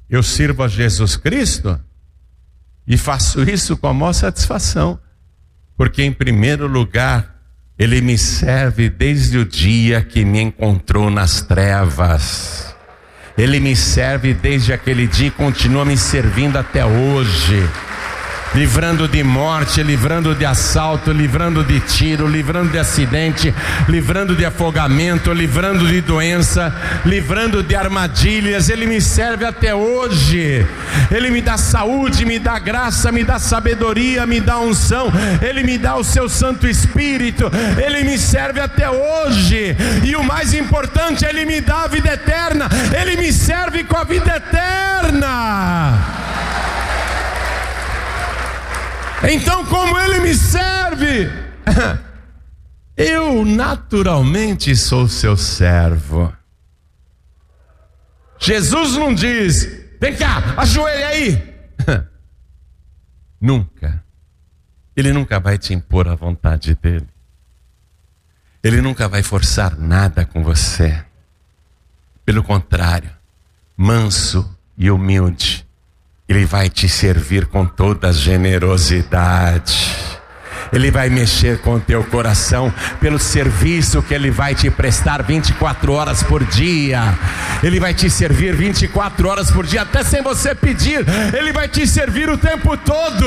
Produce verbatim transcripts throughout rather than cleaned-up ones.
eu sirvo a Jesus Cristo e faço isso com a maior satisfação, porque em primeiro lugar, Ele me serve desde o dia que me encontrou nas trevas. Ele me serve desde aquele dia e continua me servindo até hoje. Livrando de morte, livrando de assalto, livrando de tiro, livrando de acidente, livrando de afogamento, livrando de doença, livrando de armadilhas. Ele me serve até hoje. Ele me dá saúde, me dá graça, me dá sabedoria, me dá unção. Ele me dá o seu Santo Espírito. Ele me serve até hoje. E o mais importante, Ele me dá a vida eterna. Ele me serve com a vida eterna. Então, como Ele me serve, eu naturalmente sou seu servo. Jesus não diz: vem cá, ajoelha aí. Nunca. Ele nunca vai te impor a vontade dele. Ele nunca vai forçar nada com você. Pelo contrário, manso e humilde, Ele vai te servir com toda generosidade. Ele vai mexer com o teu coração pelo serviço que Ele vai te prestar vinte e quatro horas por dia. Ele vai te servir vinte e quatro horas por dia, até sem você pedir. Ele vai te servir o tempo todo.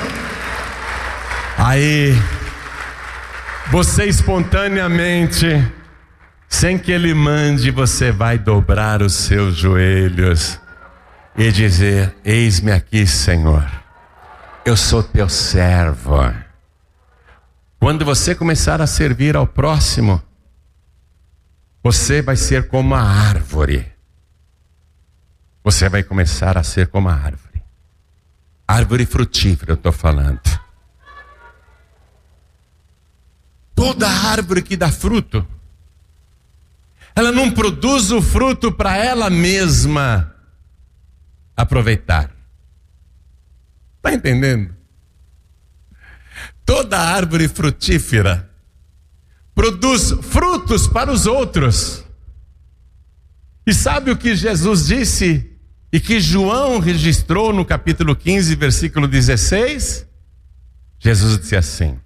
Aí, você espontaneamente, sem que Ele mande, você vai dobrar os seus joelhos e dizer: eis-me aqui, Senhor, eu sou teu servo. Quando você começar a servir ao próximo, você vai ser como a árvore. Você vai começar a ser como a árvore. Árvore frutífera, eu estou falando. Toda árvore que dá fruto, ela não produz o fruto para ela mesma aproveitar. Está entendendo? Toda árvore frutífera produz frutos para os outros. E sabe o que Jesus disse e que João registrou no capítulo quinze, versículo dezesseis? Jesus disse assim: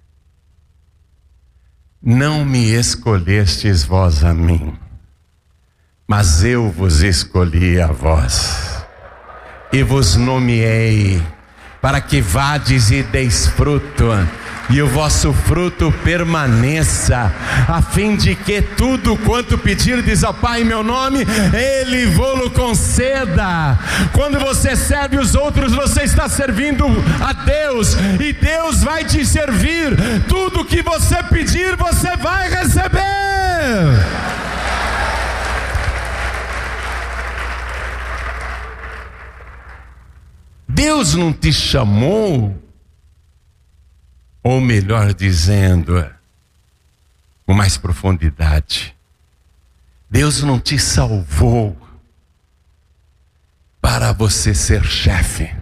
não me escolhestes vós a mim, mas eu vos escolhi a vós, e vos nomeei para que vades e deis fruto, e o vosso fruto permaneça, a fim de que tudo quanto pedirdes ao Pai em meu nome, Ele vô-lo conceda. Quando você serve os outros, você está servindo a Deus, e Deus vai te servir. Tudo que você pedir, você vai receber. Deus não te chamou, ou melhor dizendo, com mais profundidade, Deus não te salvou para você ser chefe.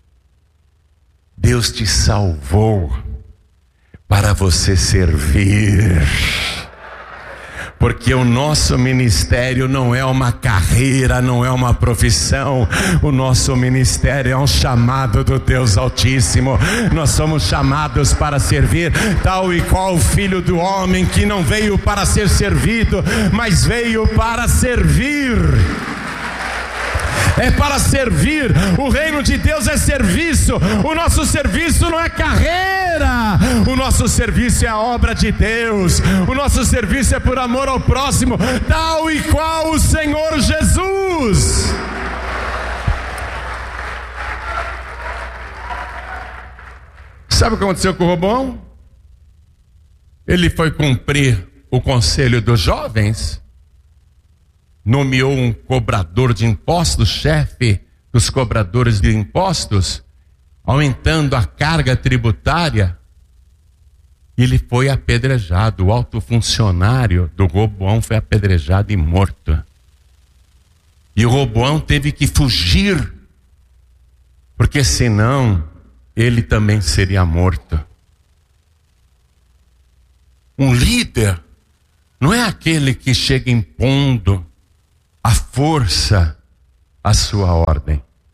Deus te salvou para você servir. Porque o nosso ministério não é uma carreira, não é uma profissão. O nosso ministério é um chamado do Deus Altíssimo. Nós somos chamados para servir, tal e qual o Filho do Homem, que não veio para ser servido, mas veio para servir. É para servir. O reino de Deus é serviço. O nosso serviço não é carreira. O nosso serviço é a obra de Deus. O nosso serviço é por amor ao próximo, tal e qual o Senhor Jesus. Sabe o que aconteceu com o Roboão? Ele foi cumprir o conselho dos jovens, nomeou um cobrador de impostos, chefe dos cobradores de impostos, aumentando a carga tributária. Ele foi apedrejado. O alto funcionário do Roboão foi apedrejado e morto. E o Roboão teve que fugir, porque senão ele também seria morto. Um líder não é aquele que chega impondo a força, a sua ordem.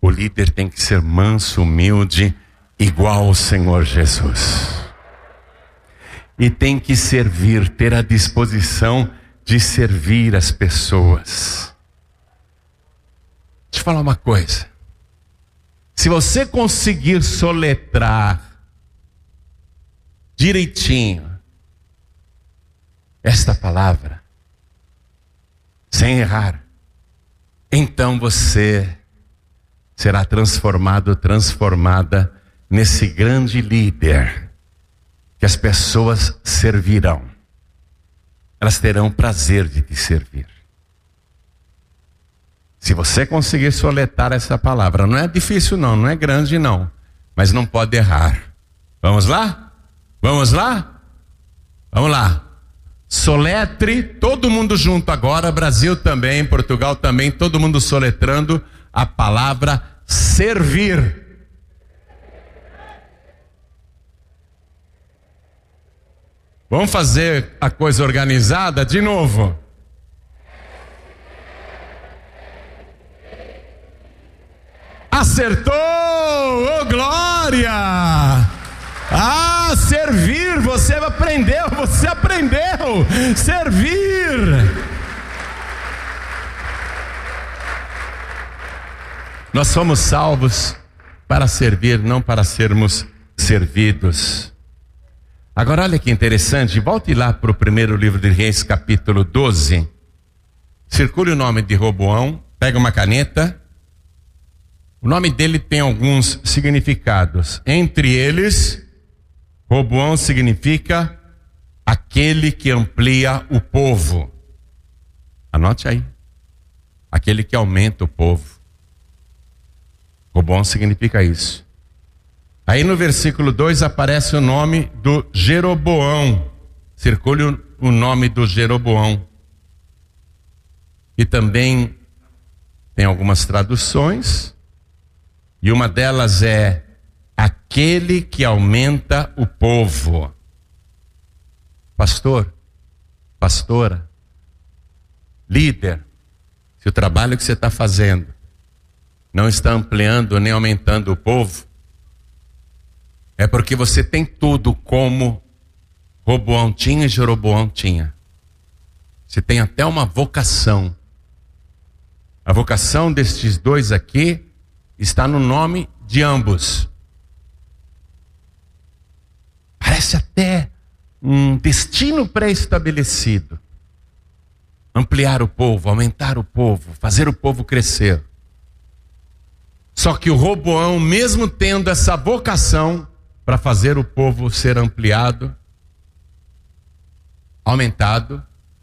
O líder tem que ser manso, humilde, igual ao Senhor Jesus. E tem que servir, ter a disposição de servir as pessoas. Deixa eu falar uma coisa. Se você conseguir soletrar direitinho esta palavra, sem errar, então você será transformado, transformada nesse grande líder que as pessoas servirão. Elas terão prazer de te servir. Se você conseguir soletrar essa palavra, não é difícil não, não é grande não, mas não pode errar. Vamos lá? Vamos lá? Vamos lá. Soletre, todo mundo junto agora, Brasil também, Portugal também, todo mundo soletrando a palavra servir. Vamos fazer a coisa organizada de novo. Acertou! Oh, glória! Ah, servir, você aprendeu, você aprendeu! Servir! Nós somos salvos para servir, não para sermos servidos. Agora olha que interessante, volte lá para o primeiro livro de Reis, capítulo doze. Circule o nome de Roboão, pega uma caneta. O nome dele tem alguns significados. Entre eles, Roboão significa aquele que amplia o povo. Anote aí. Aquele que aumenta o povo. Roboão significa isso. Aí no versículo dois aparece o nome do Jeroboão. Circule o nome do Jeroboão. E também tem algumas traduções. E uma delas é aquele que aumenta o povo. Pastor, pastora, líder, se o trabalho que você está fazendo não está ampliando nem aumentando o povo, é porque você tem tudo como Roboão tinha e Jeroboão tinha. Você tem até uma vocação. A vocação destes dois aqui está no nome de ambos. Parece até um destino pré-estabelecido. Ampliar o povo, aumentar o povo, fazer o povo crescer. Só que o Roboão, mesmo tendo essa vocação para fazer o povo ser ampliado, aumentado,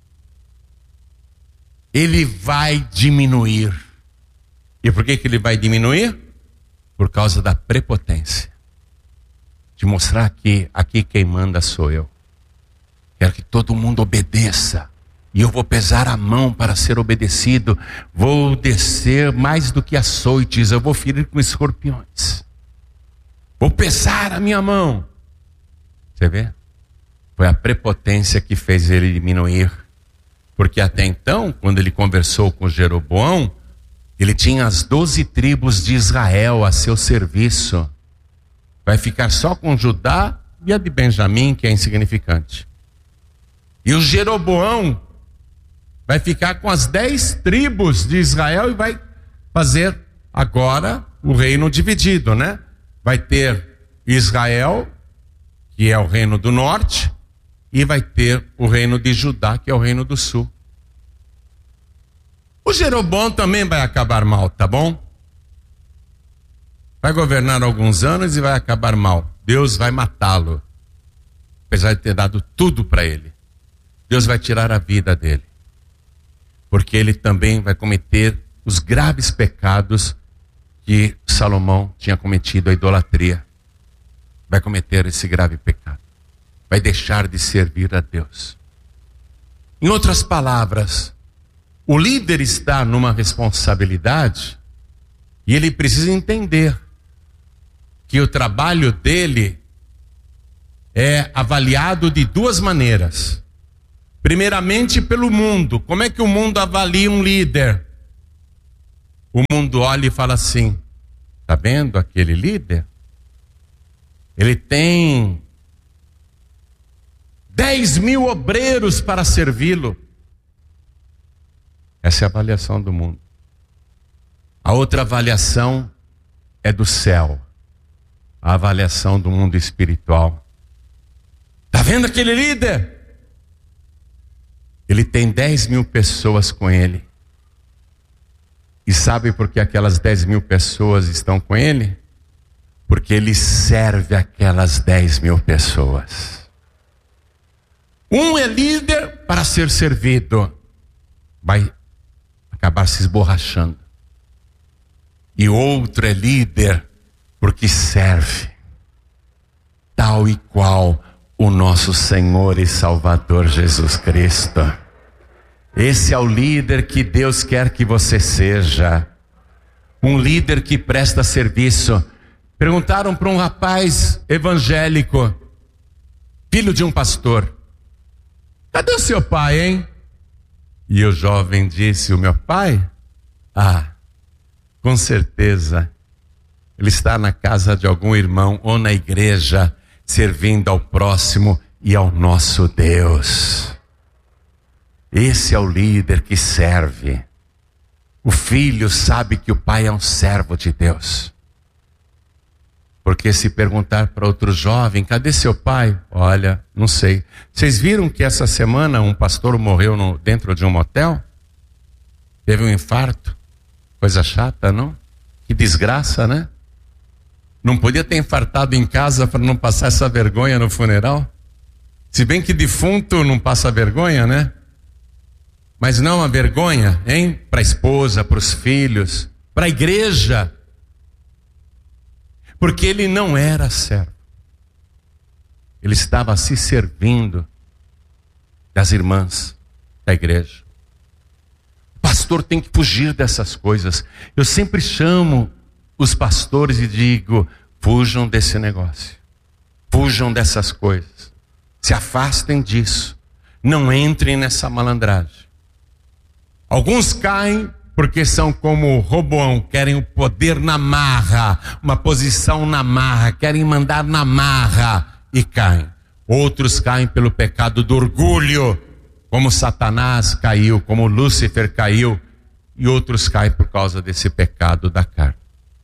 ele vai diminuir. E por que que ele vai diminuir? Por causa da prepotência. De mostrar que aqui quem manda sou eu. Quero que todo mundo obedeça. E eu vou pesar a mão para ser obedecido. Vou descer mais do que açoites. Eu vou ferir com escorpiões. Vou pesar a minha mão. Você vê? Foi a prepotência que fez ele diminuir. Porque até então, quando ele conversou com Jeroboão, ele tinha as doze tribos de Israel a seu serviço. Vai ficar só com Judá e a de Benjamim, que é insignificante. E o Jeroboão vai ficar com as dez tribos de Israel e vai fazer agora o reino dividido, né? Vai ter Israel, que é o reino do norte, e vai ter o reino de Judá, que é o reino do sul. O Jeroboão também vai acabar mal, tá bom? Vai governar alguns anos e vai acabar mal. Deus vai matá-lo. Apesar de ter dado tudo para ele. Deus vai tirar a vida dele. Porque ele também vai cometer os graves pecados que Salomão tinha cometido, a idolatria. Vai cometer esse grave pecado. Vai deixar de servir a Deus. Em outras palavras, o líder está numa responsabilidade e ele precisa entender que o trabalho dele é avaliado de duas maneiras. Primeiramente pelo mundo. Como é que o mundo avalia um líder? O mundo olha e fala assim: Está vendo aquele líder? Ele tem dez mil obreiros para servi-lo. Essa é a avaliação do mundo. A outra avaliação é do céu. A avaliação do mundo espiritual. Está vendo aquele líder? Ele tem dez mil pessoas com ele. E sabe por que aquelas dez mil pessoas estão com ele? Porque ele serve aquelas dez mil pessoas. Um é líder para ser servido. Vai acabar se esborrachando. E outro é líder porque serve. Tal e qual o nosso Senhor e Salvador Jesus Cristo. Esse é o líder que Deus quer que você seja. Um líder que presta serviço. Perguntaram para um rapaz evangélico, filho de um pastor: cadê o seu pai, hein? E o jovem disse: o meu pai? Ah, com certeza, ele está na casa de algum irmão ou na igreja, servindo ao próximo e ao nosso Deus. Esse é o líder que serve. O filho sabe que o pai é um servo de Deus. Porque se perguntar para outro jovem: cadê seu pai? Olha, não sei. Vocês viram que essa semana um pastor morreu no, dentro de um motel? Teve um infarto. Coisa chata, não? Que desgraça, né? Não podia ter infartado em casa para não passar essa vergonha no funeral? Se bem que defunto não passa vergonha, né? Mas não a vergonha, hein? Para a esposa, para os filhos, para a igreja. Porque ele não era servo. Ele estava se servindo das irmãs da igreja. O pastor tem que fugir dessas coisas. Eu sempre chamo os pastores e digo: fujam desse negócio. Fujam dessas coisas. Se afastem disso. Não entrem nessa malandragem. Alguns caem porque são como Roboão, querem o poder na marra, uma posição na marra, querem mandar na marra e caem. Outros caem pelo pecado do orgulho, como Satanás caiu, como Lúcifer caiu, e outros caem por causa desse pecado da carne.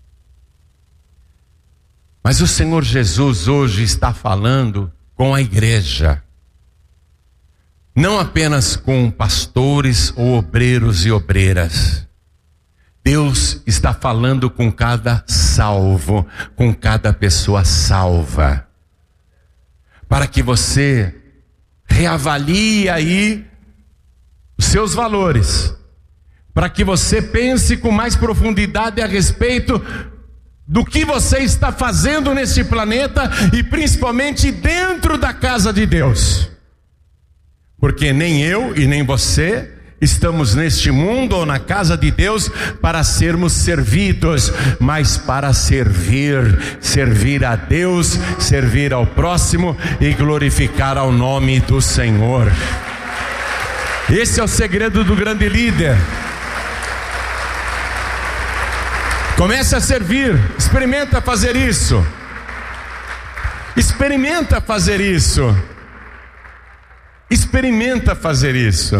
Mas o Senhor Jesus hoje está falando com a igreja. Não apenas com pastores ou obreiros e obreiras. Deus está falando com cada salvo, com cada pessoa salva. Para que você reavalie aí os seus valores. Para que você pense com mais profundidade a respeito do que você está fazendo nesse planeta e principalmente dentro da casa de Deus. Porque nem eu e nem você estamos neste mundo ou na casa de Deus para sermos servidos, mas para servir, servir a Deus, servir ao próximo e glorificar ao nome do Senhor. Esse é o segredo do grande líder. Comece a servir, experimenta fazer isso. Experimenta fazer isso. Experimenta fazer isso.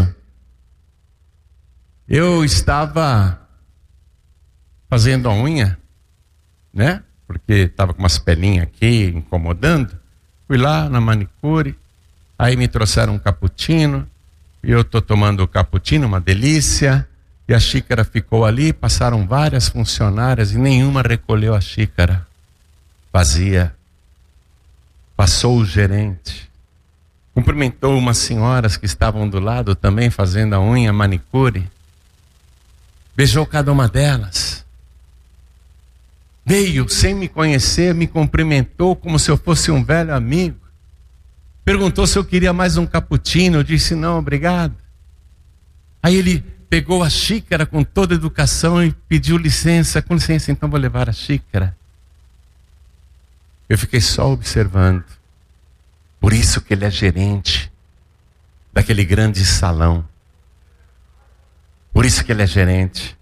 Eu estava fazendo a unha, né? Porque estava com umas pelinhas aqui incomodando. Fui lá na manicure, aí me trouxeram um cappuccino, e eu estou tomando o cappuccino, uma delícia, e a xícara ficou ali, passaram várias funcionárias e nenhuma recolheu a xícara vazia. Passou o gerente. Cumprimentou umas senhoras que estavam do lado também fazendo a unha, manicure. Beijou cada uma delas. Veio sem me conhecer, me cumprimentou como se eu fosse um velho amigo. Perguntou se eu queria mais um cappuccino. Eu disse: não, obrigado. Aí ele pegou a xícara com toda a educação e pediu licença. Com licença, então vou levar a xícara. Eu fiquei só observando. Por isso que ele é gerente daquele grande salão. Por isso que ele é gerente.